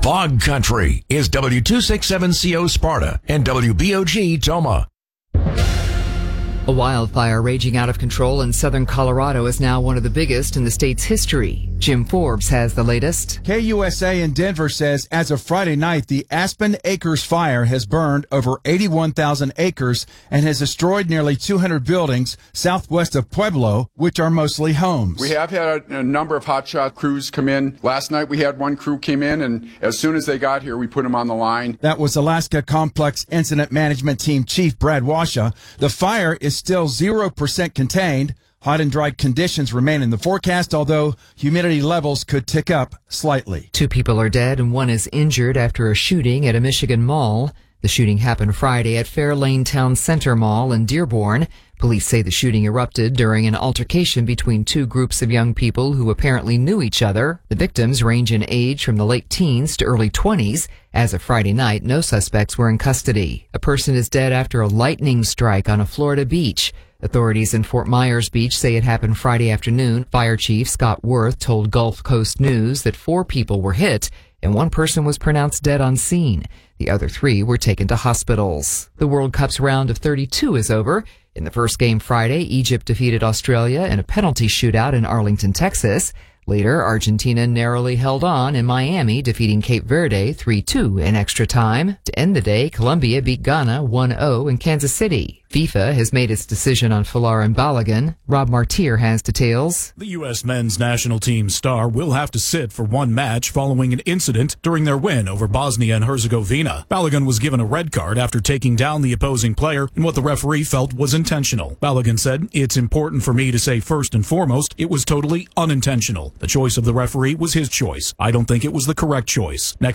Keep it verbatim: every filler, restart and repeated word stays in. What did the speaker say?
Fog Country is W two sixty-seven C O Sparta and W B O G Toma. A wildfire raging out of control in southern Colorado is now one of the biggest in the state's history. Jim Forbes has the latest. K U S A in Denver says as of Friday night, the Aspen Acres fire has burned over eighty-one thousand acres and has destroyed nearly two hundred buildings southwest of Pueblo, which are mostly homes. We have had a, a number of hotshot crews come in. Last night we had one crew came in, and as soon as they got here, we put them on the line. That was Alaska Complex Incident Management Team Chief Brad Washa. The fire is still zero percent contained. Hot and dry conditions remain in the forecast, although humidity levels could tick up slightly. Two people are dead and one is injured after a shooting at a Michigan mall. The shooting happened Friday at Fairlane Town Center Mall in Dearborn. Police say the shooting erupted during an altercation between two groups of young people who apparently knew each other. The victims range in age from the late teens to early twenties. As of Friday night, no suspects were in custody. A person is dead after a lightning strike on a Florida beach. Authorities in Fort Myers Beach say it happened Friday afternoon. Fire Chief Scott Worth told Gulf Coast News that four people were hit and one person was pronounced dead on scene. The other three were taken to hospitals. The World Cup's round of thirty-two is over. In the first game Friday, Egypt defeated Australia in a penalty shootout in Arlington, Texas. Later, Argentina narrowly held on in Miami, defeating Cape Verde three two in extra time. To end the day, Colombia beat Ghana one oh in Kansas City. FIFA has made its decision on Folarin Balogun. Rob Martir has details. The U S men's national team star will have to sit for one match following an incident during their win over Bosnia and Herzegovina. Balogun was given a red card after taking down the opposing player in what the referee felt was intentional. Balogun said, "It's important for me to say first and foremost, it was totally unintentional. The choice of the referee was his choice. I don't think it was the correct choice." Next